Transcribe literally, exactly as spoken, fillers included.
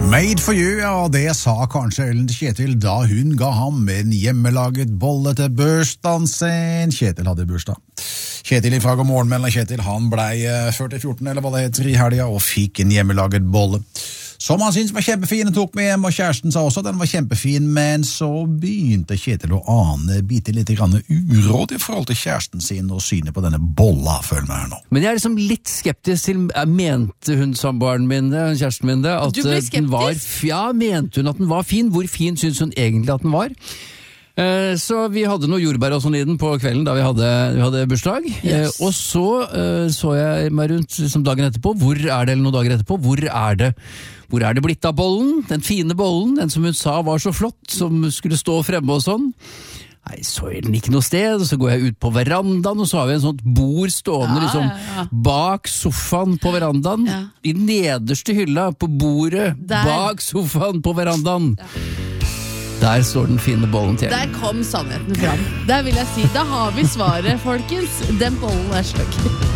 Made for you, ja, det sa kanskje Ellen til Kjetil da hun ga ham en hjemmelaget bolle til bursdagen sin. Kjetil hadde bursdag. Kjetil fra God morgen, men Kjetil, han blei førti fjorten, eller hva det heter, i helga, og fikk en hjemmelaget bolle. Som han syntes var kjempefin, tok med hjem, og kjæresten sa også at den var kjempefin, men så begynte Kjetil å ane bitte litt grann uråd i forhold til kjæresten sin og synet på denne bolla, følg meg her nå. Men jeg er liksom litt skeptisk til, mente hun samboeren min det, kjæresten min det, at du ble skeptisk? Den var, ja, mente hun at den var fin? Hvor fin synes hun egentlig at den var? Uh, så vi hadde noe jordbær og sånn i den på kvelden da vi hadde, vi hadde bursdag. Yes. Uh, og så uh, så jeg meg rundt liksom dagen etterpå, hvor er det, eller noen dager etterpå, hvor er det Hvor er det blitt av bollen? Den fine bollen, den som hun sa var så flott, som skulle stå fremme og sånn. Nei, så er den ikke noe sted, og så går jeg ut på verandaen, og så har vi en sånt bord stående Ja, liksom, ja, ja. bak sofaen på verandaen, Ja. i den nederste hylla på bordet, Der. bak sofaen på verandaen. Der står den fine bollen til. Der kom sannheten fram. Der vil jeg si, da har vi svaret, folkens. Den bollen er støkk.